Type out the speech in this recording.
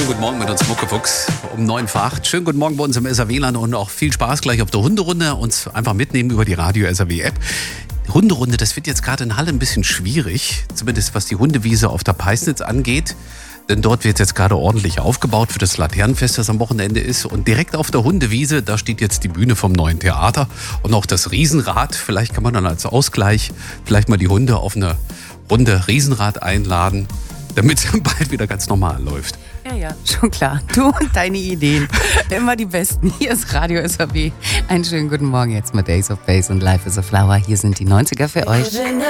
guten Morgen mit uns Muckefuchs um 9 vor 8. Schönen guten Morgen bei uns im SAW-Land und auch viel Spaß gleich auf der Hunderunde. Uns einfach mitnehmen über die Radio-SAW-App. Hunderunde, das wird jetzt gerade in Halle ein bisschen schwierig, zumindest was die Hundewiese auf der Peisnitz angeht. Denn dort wird jetzt gerade ordentlich aufgebaut für das Laternenfest, das am Wochenende ist. Und direkt auf der Hundewiese, da steht jetzt die Bühne vom neuen Theater und auch das Riesenrad. Vielleicht kann man dann als Ausgleich vielleicht mal die Hunde auf eine Runde Riesenrad einladen, damit es bald wieder ganz normal läuft. Ja, schon klar. Du und deine Ideen. Immer die besten. Hier ist Radio SAW. Einen schönen guten Morgen jetzt mit Ace of Base und Life is a Flower. Hier sind die 90er für euch.